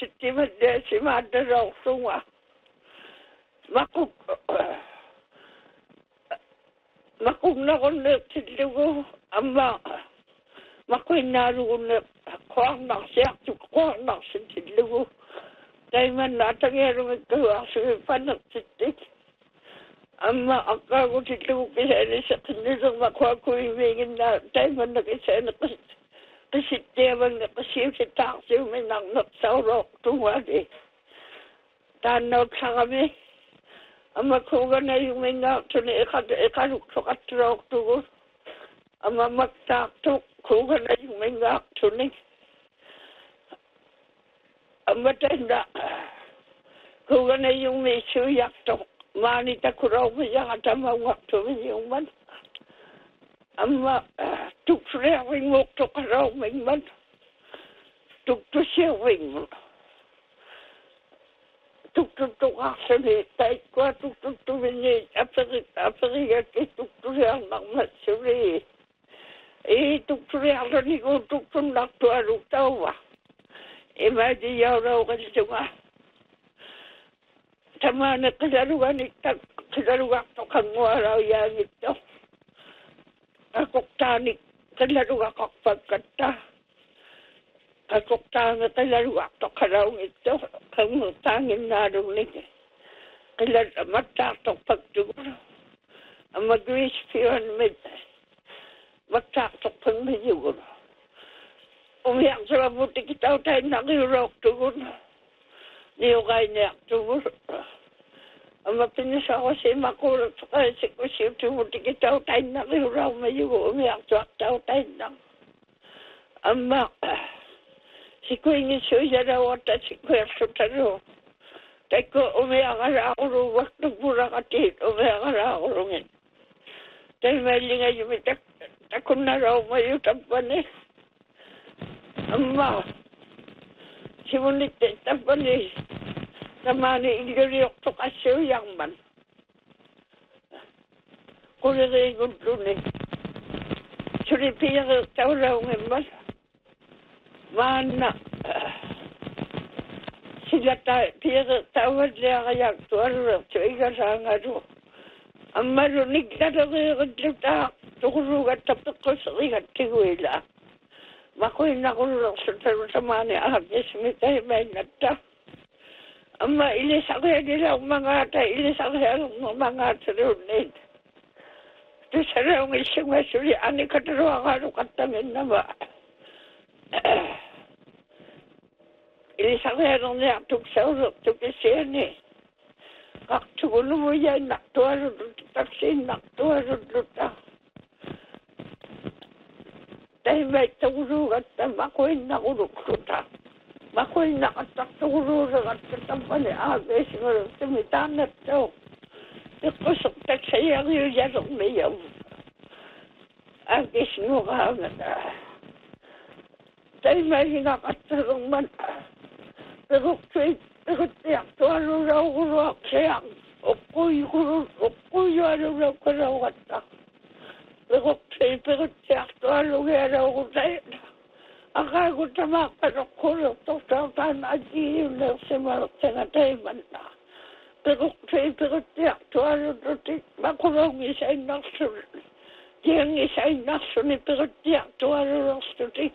sittimat de simada rausunga makuk na konne tillugu amma makuinaru konne kwang naksiak tu kwang naksin tillugu daiman natangeru mikku asu panak sittik amma akkagu tillugu kisene sakniru makwaku imengin na daiman na kisene kisittevan na kisiusi taksi uminang naksaurok tungwadi tanok sangami amma kuga na yung minga tuni ikaruk sukatrok tugu amma magtak tuk kuga na yung minga tuni amma tenda kuga na yung misu yak tuk mani takuraw miyang atama waktu yung man amma tuk srewing mok tuk araw ming man tuk tu srewing tuk aksani tay kwa tuk vini apari yaki tuk yang nang matsuri tuk yang ni ko tuk nak tu aruk tawa imadi yaw raw kalsunga tamana kadarugan itak kadarugan to kangwa raw yang ito akok tanik kadarugan kakpagkata akok tanga kadarugan to karaw ito kang tangin narunig kalad mataktok pagtugur ang magwis piyon med mataktok pang medyugur umiyak sa mabuti kitaw tayo nakirok tugur niyo kayo niyak tugur ang mapinisa ko si makulot sa kaya si kusip tumuti kitaw tayo nakirok medyugur umiyak sa kitaw tayo nang ama si kuingin suya raw at si kuya sutaro Teko umiakara ako waktu pura katit umiakara ako rungin. Dahil maling ay yumitak takon na raw mayutappan eh. Amma simunit tappan eh. Namani iliriyok to kasyo yang man. Kuliri gudlun eh. Suripiyak tau raw ngayon mana sila tawad niya kaya tuwaro tuwiga sa nga ro ang marunig na nagigaglutak tukurugat tapos ko sa ikat tiguila makoy na kulurok sa taro sa mani agis mitay may nata ang mailis ako yan nila mga ata ilis ako yan mga tarunin ito sa raong isang masuri ani kataro ang harukatamin na ba Ilisang herong niya tuksaurok tukisene. Kaktugulo mo yan naktuarod taksin naktuarod luta. Dahil may tawurugat na makoy nakuruk luta. Makoy nakataktugururat at katampani agay siguro tumitanat daw. Ikusok taksayang yung yarong mayaw. Agay siguro kahangat Dahil may hinakatarong man. Pero tiyak to ano raw kuruak siyang. Okuy ano raw karawat na. Pero tiyak to ano raw kuruak. Akagod na makarokurok to sa tanadiyim na simarok sa natayman na. Pero tiyak to ano doon. Makurong isa'y naksun. Diyang isa'y naksun. Pero tiyak to ano raw doon.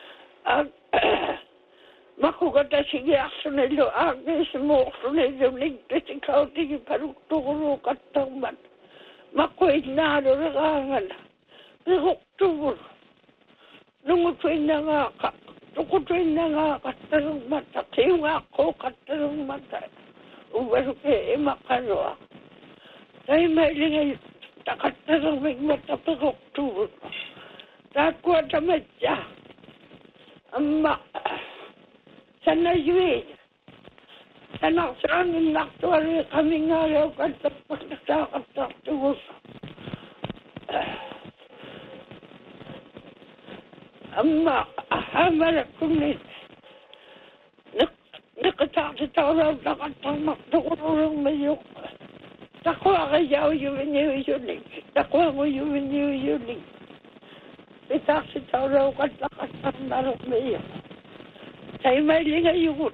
Makugata sige aksunelo agnes mo aksunelo ligtas ikaw tigi parugturo katangman makuit na ragangan pagugturo nungutuin na nga ka tukutuin na nga katarong mata kayong ako katarong mata ubaro ke makano tayo mailingay takatarong mata pagugturo takwa tamadya amma sana yun sana saan naktuari kami nga raw katapos nakakataktuwa amma hamara kumit nakatakita raw nakatamak tukurong mayok takwa kayaw yun takwa mo yun itakita raw katakatak narok mayok Tayo may lingay yung